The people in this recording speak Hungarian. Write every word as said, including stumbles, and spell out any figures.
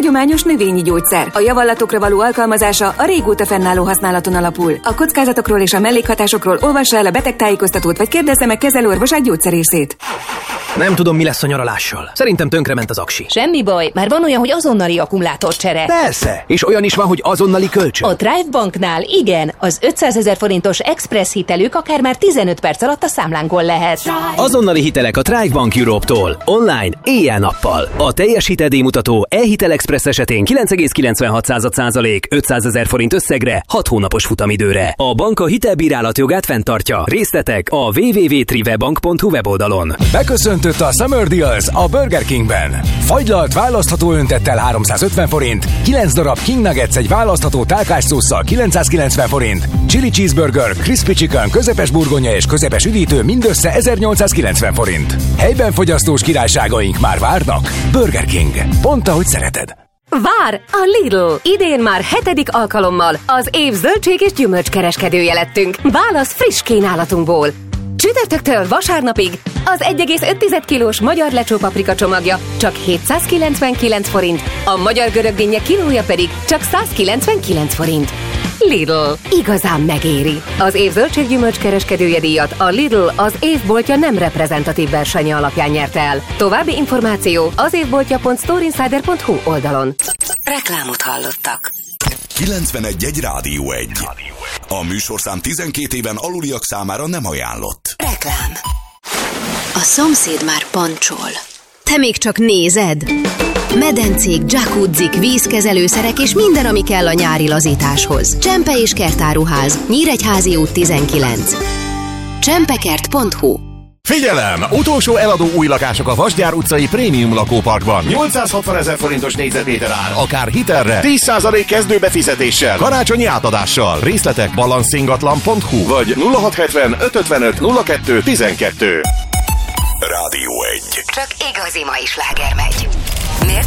hagyományos növényi gyógyszer. A javallatokra való alkalmazása a régóta fennálló használaton alapul. A kockázatokról és a mellékhatásokról olvassa el a betegtájékoztatót, vagy kérdezze meg kezelőorvosát, gyógyszerészét. Nem tudom, mi lesz a nyaralással. Szerintem tönkrement az aksi. Semmi baj, már van olyan, hogy azonnali akkumulátorcsere. Persze, és olyan is van, hogy azonnali kölcsön. A Thrive Banknál igen, az ötszázezer forintos express hitelük akár már tizenöt perc alatt a számlánkon lehet. Azonnali hitelek a Thrive Bank Europe-tól. Online, éjjel-nappal. A teljes hiteldíjmutató e-hitel express esetén kilenc egész kilencvenhat százalék ötszázezer forint összegre, hat hónapos futamidőre. A bank a hitelbírálat jogát fenntartja. Részletek a double-u double-u double-u pont trivebank pont hu weboldalon. Beköszöntött a Summer Deals a Burger Kingben. Fagylalt választható öntettel háromszázötven forint, kilenc darab King Nuggets egy választható tálkás szósszal kilencszázkilencven forint, Chili Cheeseburger, Crispy Chicken, közepes burgonya és közepes üdítő mindössze ezernyolcszázkilencven forint. Helyben fogyasztós királyságaink már várnak. Burger King. Pont ahogy szereted. Vár a Lidl! Idén már hetedik alkalommal az év zöldség és gyümölcskereskedője lettünk. Válasz friss kínálatunkból. Csütörtöktől vasárnapig az egy egész öt kilós magyar lecsó paprika csomagja csak hétszázkilencvenkilenc forint, a magyar görögdinnye kilója pedig csak százkilencvenkilenc forint. Lidl. Igazán megéri. Az év zöldséggyümölcs kereskedője díjat a Lidl az évboltja nem reprezentatív versenye alapján nyerte el. További információ az évboltja pont storeinsider pont hu oldalon. Reklámot hallottak. kilencvenegy egy Rádió egy. A műsorszám tizenkét éven aluliak számára nem ajánlott. Reklám. A szomszéd már pancsol. Te még csak nézed? Medencék, jacuzzik, vízkezelőszerek és minden, ami kell a nyári lazításhoz. Csempe és kertáruház, Nyíregyházi út tizenkilenc. csempekert pont hu. Figyelem! Utolsó eladó új lakások a Vasgyár utcai prémium lakóparkban. nyolcszázhatvan ezer forintos négyzetméter ár, akár hitelre, tíz százalék kezdőbefizetéssel, karácsonyi átadással. Részletek balancingatlan pont hu vagy nulla hat hetven öt ötvenöt nulla kettő tizenkettő. Rádió egy. Csak igazi mai sláger megy. Miért?